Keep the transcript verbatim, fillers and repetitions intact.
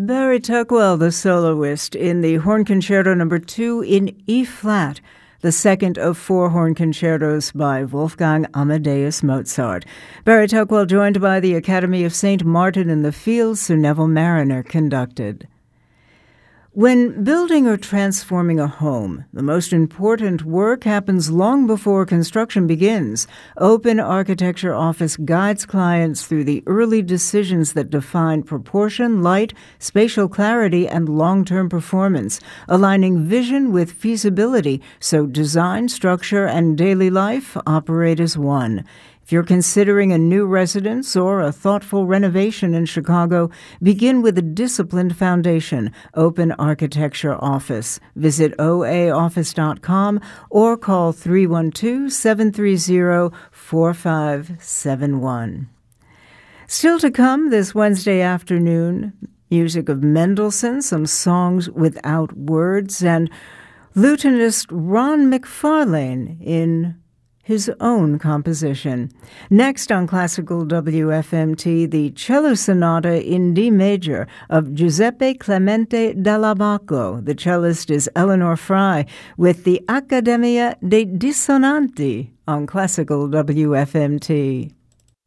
Barry Tuckwell, the soloist, in the Horn Concerto number two in E-flat, the second of four horn concertos by Wolfgang Amadeus Mozart. Barry Tuckwell, joined by the Academy of Saint Martin in the Fields, Sir Neville Marriner, conducted. When building or transforming a home, the most important work happens long before construction begins. Open Architecture Office guides clients through the early decisions that define proportion, light, spatial clarity, and long-term performance, aligning vision with feasibility so design, structure, and daily life operate as one. If you're considering a new residence or a thoughtful renovation in Chicago, begin with a disciplined foundation. Open Architecture Office. Visit O A office dot com or call three one two, seven three zero, four five seven one. Still to come this Wednesday afternoon, music of Mendelssohn, some songs without words, and lutenist Ron McFarlane in his own composition. Next on Classical W F M T, the Cello Sonata in D major of Giuseppe Clemente Dall'Abaco. The cellist is Eleanor Fry with the Accademia dei Dissonanti on Classical W F M T.